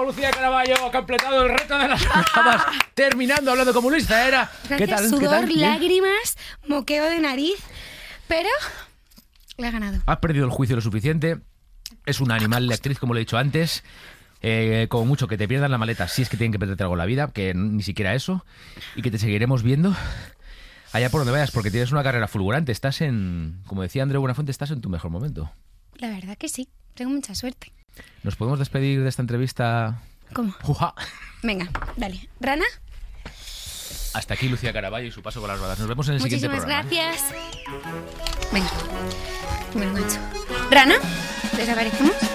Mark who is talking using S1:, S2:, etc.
S1: Lucía Caraballo ha completado el reto de las estabas terminando hablando como Luis Zahera.
S2: ¿Qué tal? Sudor,
S1: ¿Qué tal?
S2: lágrimas, moqueo de nariz, pero le ha ganado.
S1: Has perdido el juicio lo suficiente. Es un animal de actriz, como le he dicho antes. Como mucho que te pierdan la maleta, si es que tienen que perderte algo en la vida, que ni siquiera eso. Y que te seguiremos viendo allá por donde vayas, porque tienes una carrera fulgurante. Estás en, como decía Andreu Buenafuente, estás en tu mejor momento.
S2: La verdad que sí, tengo mucha suerte.
S1: ¿Nos podemos despedir de esta entrevista?
S2: ¿Cómo?
S1: ¡Juja!
S2: Venga, dale. ¿Rana?
S1: Hasta aquí Lucía Caraballo y su paso con las ruedas. Nos vemos en el siguiente programa.
S2: Muchísimas gracias. Venga, me lo he hecho. ¿Rana? ¿Desaparecemos?